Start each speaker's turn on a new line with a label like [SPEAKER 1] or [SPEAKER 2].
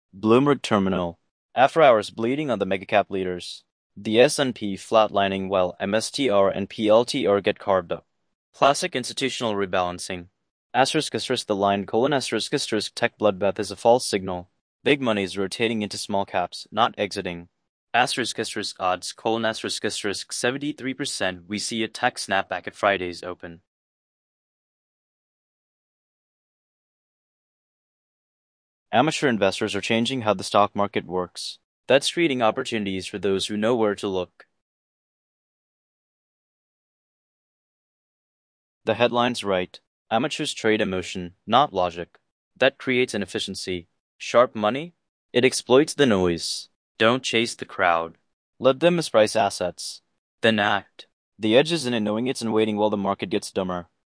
[SPEAKER 1] Bloomberg Terminal. After hours bleeding on the megacap leaders. The S&P flatlining while MSTR and PLTR get carved up. Classic institutional rebalancing. *** the line: *** tech bloodbath is a false signal. Big money is rotating into small caps, not exiting. *** odds: *** 73% we see a tech snapback at Friday's open. Amateur investors are changing how the stock market works. That's creating opportunities for those who know where to look. The headline's right. Amateurs trade emotion, not logic. That creates inefficiency. Sharp money? It exploits the noise. Don't chase the crowd. Let them misprice assets. Then act. The edge isn't in knowing it and waiting while the market gets dumber.